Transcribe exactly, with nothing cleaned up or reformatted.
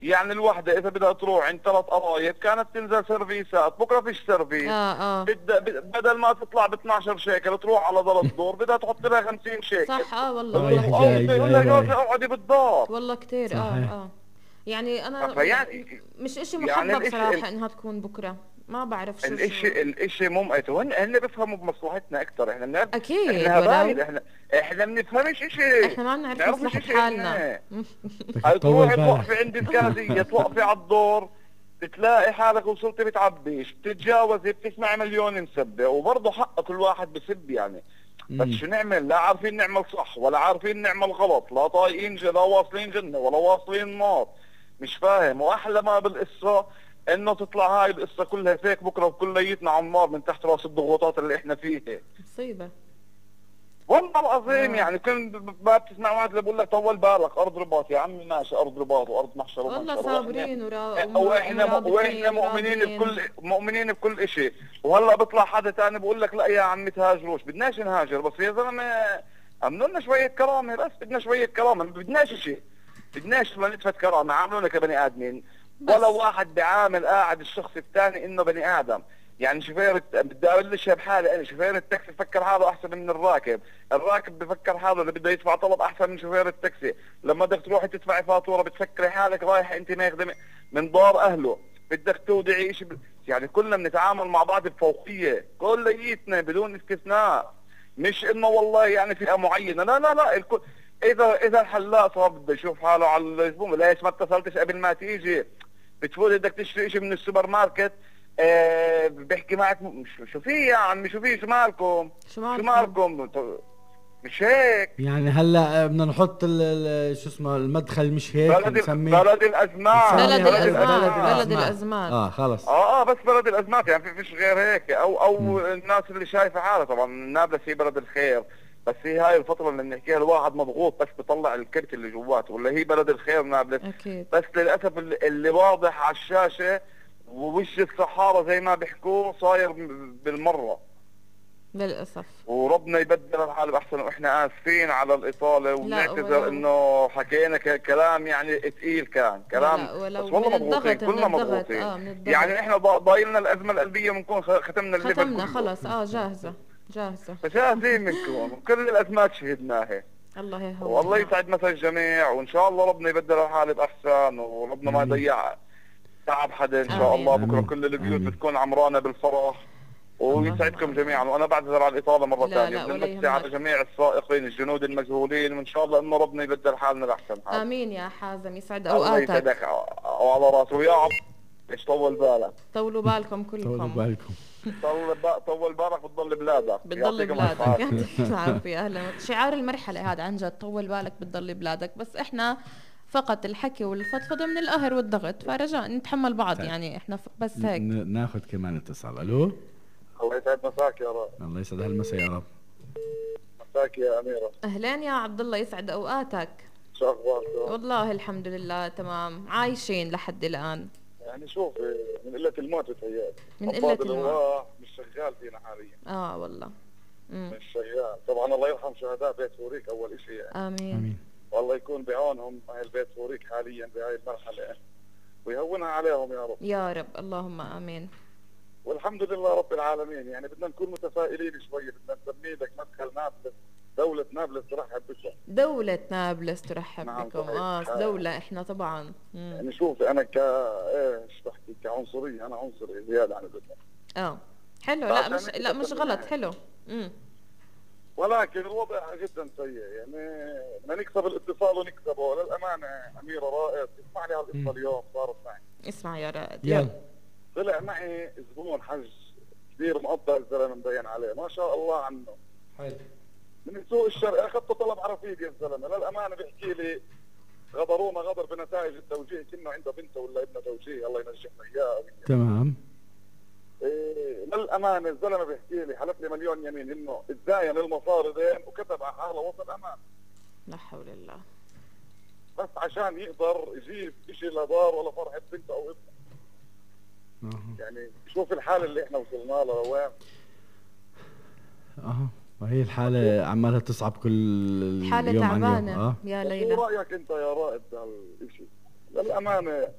يعني الوحدة إذا بدها تروح عند ثلاث قرايب كانت تنزل سيرفيسات، بكرة فيش سيرفيس. اه اه بدها بدل ما تطلع ب اثناشر شيكل تروح على ثلاث دور بدها تحط لها خمسين شيكل. صح. اه والله رايح والله أو جاي كتير. بده يقول لها جاي جوزي رايح. اقعدي بالدار. والله كتير اه صحيح. اه. يعني انا م- فيعني مش اشي يعني محبب الاشي صراحة انها تكون بكرة. ما بعرف شو شو. الاشي الاشي ممقت، وهن هن بيفهموا بمصلحتنا اكثر. احنا بنعرف، اكيد احنا ولو هبايل، احنا احنا بنفهمش اشي، احنا ما بنعرف بنعرفش مصلحة اشي حالنا. احنا. بدك هاي تطول تروحي بالك. توقفي عند الكنزية، توقفي على الدور، بتلاقي حالك وصلتي بتعبيش، بتتجاوزي، بتسمعي مليون مسبة، وبرضه حق كل واحد بسب يعني. بس امم شو نعمل؟ لا عارفين نعمل صح ولا عارفين نعمل غلط، لا طايقين ج- لا واصلين جنة ولا واصلين نار. مش فاهم. واحلى ما بالقصة انه تطلع هاي القصة كلها فيك بكره وكليتنا على النار من تحت راس الضغوطات اللي احنا فيها. مصيبة. والله العظيم اه يعني كل ب- ما بتسمع واحد اللي بقول لك طول بالك ارض رباط. يا عمي ماشي، ارض رباط وارض محشر والله ومنشر، واحنا صابرين ورا ومر- واحنا واحنا ومرابطين مؤمنين وراضيين. بكل مؤمنين بكل شيء. وهلا بيطلع حدا ثاني بقول لك لا يا عمي تهاجروش. بدناش نهاجر، بس يا زلمه عملوا لنا شويه كرامه، بس بدنا شويه كرامه، ما بدناش شيء. بدناش ما نتفت كرامه، عاملونا كبني ادمين. ولا بس واحد بيعامل قاعد الشخص الثاني انه بني ادم. يعني شوفير الت- بدي ابلشها بحالي انا، شوفير التاكسي بفكر حاله احسن من الراكب، الراكب بفكر حاله اللي بده يدفع طلب احسن من شوفير التاكسي، لما بدك تروحي تدفعي فاتوره بتفكري حالك رايحه انت ماخذه من من دار اهله، بدك تودعي شيء ب... يعني كلنا بنتعامل مع بعض بفوقيه كلياتنا بدون استثناء. مش انه والله يعني فئه معينه، لا لا لا، الكل. اذا اذا الحلاق صار بده يشوف حاله على الزبون، ليش ما اتصلتش قبل ما تيجي؟ بتفوت بدك تشتري شيء من السوبر ماركت، آه بحكي معك م- شو شو في يا عمي، شو في، شو مالكم؟ شو شو مالكم؟ مالكم؟ ط- مش هيك. يعني هلا بدنا نحط ال- ال- شو اسمه المدخل مش هيك بلد ال- نسميه. بلد الازمات، نسمي بلد بلد هذا بلد الازمات بلد الازمات. الازمات. الازمات. اه خلص. اه اه بس بلد الازمات يعني في فيش غير هيك. او او مم. الناس اللي شايفه حالها، طبعا نابلس هي بلد الخير، بس هي هاي الفتره اللي بنحكيها الواحد مضغوط بس بيطلع الكبت اللي جواته، ولا هي بلد الخير نابلس. اكيد. بس للاسف اللي اللي واضح على الشاشه ووش الصحارى زي ما بيحكوا صاير بالمره. للاسف. وربنا يبدل الحال باحسن، واحنا اسفين على الاطاله لا وبنعتذر ولو. انه حكينا ك- كلام يعني ثقيل كان لا كلام. لا ولو بس والله من مضغوطين، الضغط، من كلنا الضغط مضغوطين. اه من الضغط. يعني احنا ضا- ضايلنا الازمه القلبيه بنكون خ- ختمنا الليفل ختمنا كله. خلص اه جاهزة. جاهزة. فشاهدين منكم وكل الازمات شهدناها. الله والله يهون. يسعد مسا الجميع، وان شاء الله ربنا يبدل الحال باحسن، وربنا ما امين يضيع تعب حدا ان شاء الله. امين. بكره امين كل البيوت امين. بتكون عمرانه بالفرح. اللهم ويسعدكم جميعا، امين. وانا بعتذر على الاطاله مره لا ثانيه، لا ولا وبنمسي على يهمك. جميع السائقين الجنود المجهولين، وان شاء الله انه ربنا يبدل حالنا لاحسن حال. امين يا حازم يسعد الله يسعدك اوقاتك. وعلى راسه، ويا عم ايش طول بالك. طولوا بالكم طولوا كلكم. بالكم. طول با... طول بالك بتضل بلادك. بتضل يعطيكم الف بلادك. عافيه. يعطيك العافية. اهلا. شعار المرحلة هذا عن جد، طول بالك بتضل بلادك. بس احنا فقط الحكي والفضفضة من القهر والضغط، فرجاء نتحمل بعض. طيب يعني احنا ف- بس ن- هيك. ن- ناخذ كمان اتصال. الو. الله يسعد مساك يا رب. الله يسعد هالمسا يا رب. مساك يا اميره. اهلين يا عبد الله يسعد اوقاتك. شو اخبارك؟ والله الحمد لله تمام، عايشين لحد الان. يعني شوف، من قله الموت بتهيألي. من قلة عباد الموت. الهواء مش شغال فينا حاليا. اه والله. امم. مش شغال طبعا. الله يرحم شهداء بيت فوريك اول شيء يعني. امين. امين. والله يكون بعونهم اهل بيت فوريك حاليا بهاي المرحله، ويهونها عليهم يا رب. يا رب اللهم امين. والحمد لله رب العالمين. يعني بدنا نكون متفائلين شوي، بدنا نسمي لك مدخل نابلس، دولة نابلس ترحب بكم. دولة نابلس ترحب نعم بكم. صحيح. اه دولة احنا طبعا. مم. يعني شوف انا ك ايش بحكي كعنصرية، انا عنصري زيادة عن اللزوم. اه حلو. لا فعشان مش هيك لا مش بسمي غلط. معي. حلو. امم. ولكن الوضع جدا سيء. يعني بدنا نكسب الاتصال ونكسبه للامانة. اميرة رائد اسمع لي مم. هالقصة اليوم صارت معي. اسمع يا رائد يلا. يلا. طلع معي زبون حج كثير مقدر الزلمة، مبين عليه ما شاء الله عنه. حلو. من سوق الشرق اخذته طلب على رفيق يا الزلمه، للامانه بيحكي لي غدرونا غدر بنتائج التوجيه، كنا عنده بنته ولا ابنه توجيه الله ينجحنا اياها وإياه. تمام. إيه للامانه الزلمه بيحكي لي حلف لي مليون يمين انه اتزاين المصاري دين وكتب على حاله وصل امان، لا حول الله. بس عشان يقدر يجيب شيء لا دار ولا فرحه بنته او ابنه. اها. يعني شوف الحاله اللي احنا وصلنا لها وين. اها. وهي الحالة عمالها تصعب كل حالة يوم عن يوم. تعبانة اه يا شو ليلى. رايك انت يا رائد بهالشيء؟ للامانه